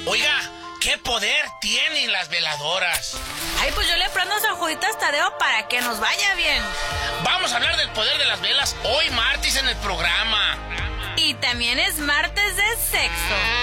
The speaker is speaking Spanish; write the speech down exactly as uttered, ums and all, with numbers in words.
Oiga, ¿qué poder tienen las veladoras? Ay, pues yo le prendo a San Juditas Tadeo para que nos vaya bien. Vamos a hablar del poder de las velas hoy martes en el programa. Y también es martes de sexo.